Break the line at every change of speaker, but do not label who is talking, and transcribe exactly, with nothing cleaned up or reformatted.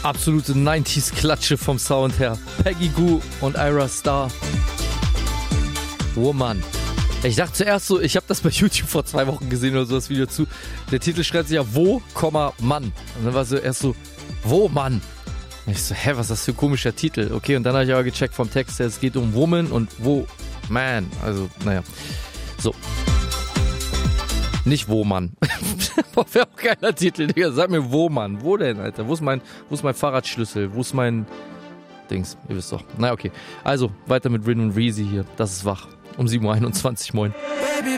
Absolute neunziger-Klatsche vom Sound her. Peggy Gou und Ira Star. Woman. Ich dachte zuerst so, ich habe das bei YouTube vor zwei Wochen gesehen oder so, das Video zu. Der Titel schreibt sich ja Wo, Mann. Und dann war so erst so, Wo, Mann? Und ich so, hä, was ist das für ein komischer Titel? Okay, und dann habe ich aber gecheckt vom Text her, es geht um Woman und Wo, Man. Also, naja. So. Nicht Wo, Mann. Boah, wäre auch ein geiler Titel, Digga. Sag mir Wo, Mann. Wo denn, Alter? Wo ist mein, wo ist mein Fahrradschlüssel? Wo ist mein Dings? Ihr wisst doch. Na, okay. Also, weiter mit Rin und Reezy hier. Das ist wach. Um sieben Uhr einundzwanzig, moin.